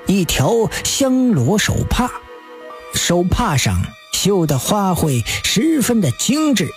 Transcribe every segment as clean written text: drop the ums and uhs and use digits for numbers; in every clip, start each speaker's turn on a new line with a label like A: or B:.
A: 一条香罗手帕，手帕上绣的花卉十分的精致。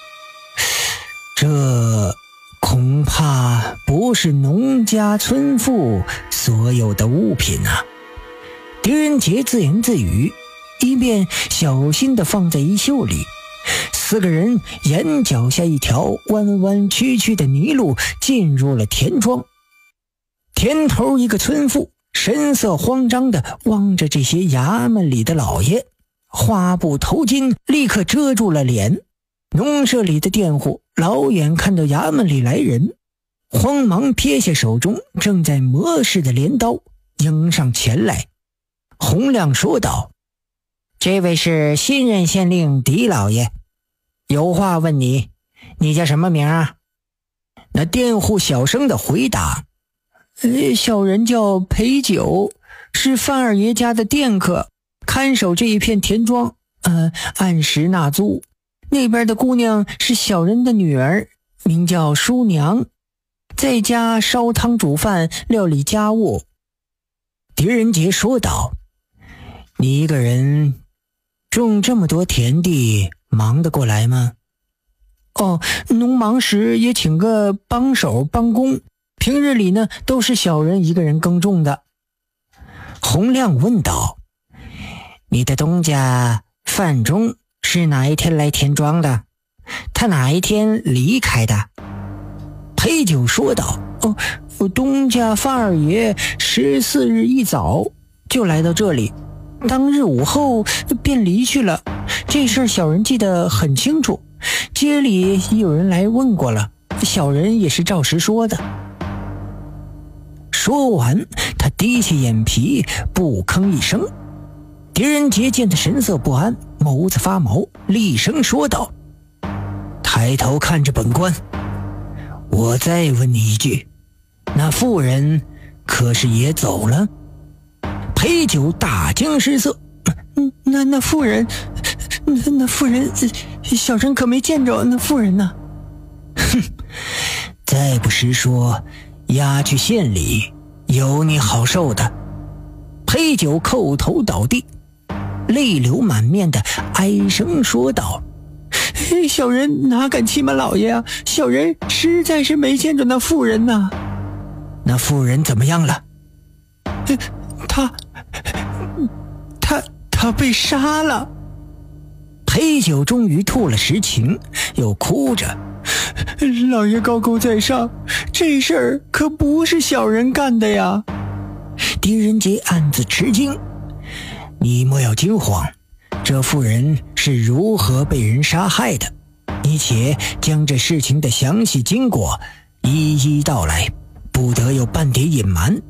A: 这恐怕不是农家村妇所有的物品啊。狄仁杰自言自语，一边小心地放在衣袖里。四个人沿脚下一条弯弯曲曲的泥路进入了田庄。田头一个村妇神色慌张地望着这些衙门里的老爷，花布头巾立刻遮住了脸。农舍里的佃户老远看到衙门里来人，慌忙撇下手中正在磨制的镰刀，迎上前来。洪亮说道：这位是新任县令狄老爷，有话问你，你叫什么名啊？那佃户小声地回答：小人叫裴九，是范二爷家的佃客，看守这一片田庄，按时纳租。那边的姑娘是小人的女儿，名叫淑娘，在家烧汤煮饭，料理家务。狄仁杰说道：你一个人种这么多田地，忙得过来吗？农忙时也请个帮手帮工，平日里呢都是小人一个人耕种的。洪亮问道：你的东家范中是哪一天来田庄的？他哪一天离开的？裴九说道：东家范二爷14日一早就来到这里，当日午后便离去了。这事儿小人记得很清楚，街里也有人来问过了，小人也是照实说的。说完，他低起眼皮，不吭一声。狄仁杰见他神色不安，眸子发毛，厉声说道：抬头看着本官，我再问你一句，那妇人可是也走了？裴九大惊失色：那妇人，那妇人，小人可没见着那妇人呢。哼，再不实说，押去县里，有你好受的。裴九叩头倒地，泪流满面的哀声说道：小人哪敢欺瞒老爷啊，小人实在是没见着那妇人呐。那妇人怎么样了？他被杀了。裴九终于吐了实情，又哭着：老爷高高在上，这事儿可不是小人干的呀。狄仁杰暗自吃惊：你莫要惊慌，这妇人是如何被人杀害的？你且将这事情的详细经过一一道来，不得有半点隐瞒。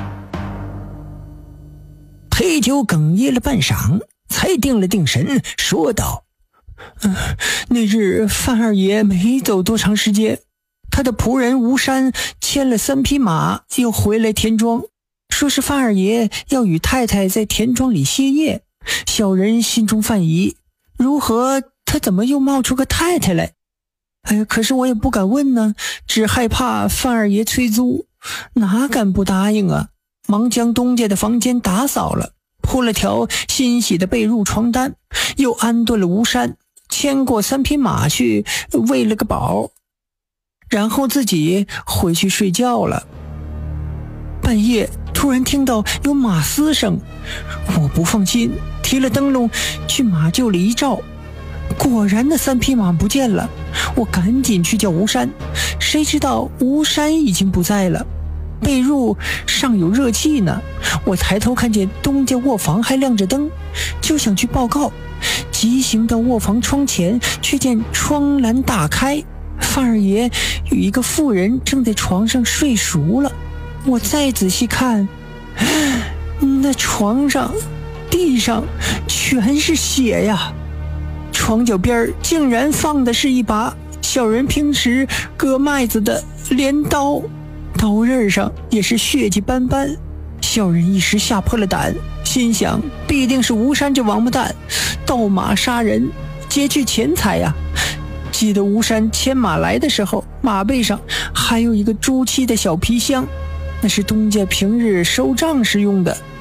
A: 裴九哽咽了半晌，才定了定神，说道：那日范二爷没走多长时间，他的仆人吴山牵了3匹马，又回来田庄，说是范二爷要与太太在田庄里歇业。小人心中犯疑，如何他怎么又冒出个太太来？可是我也不敢问呢，只害怕范二爷催租，哪敢不答应啊？忙将东家的房间打扫了，铺了条新洗的被褥床单，又安顿了吴山，牵过3匹马去喂了个饱，然后自己回去睡觉了。半夜突然听到有马嘶声，我不放心，提了灯笼去马厩里一照，果然那3匹马不见了。我赶紧去叫吴山，谁知道吴山已经不在了，被褥尚有热气呢。我抬头看见东家卧房还亮着灯，就想去报告，急行到卧房窗前，却见窗栏打开，范二爷与一个妇人正在床上睡熟了。我再仔细看，那床上地上全是血呀，床脚边竟然放的是一把小人平时割麦子的镰刀，刀刃上也是血迹斑斑。小人一时吓破了胆，心想必定是吴山这王八蛋盗马杀人，劫去钱财呀。记得吴山牵马来的时候，马背上还有一个朱漆的小皮箱，那是东家平日收账时用的。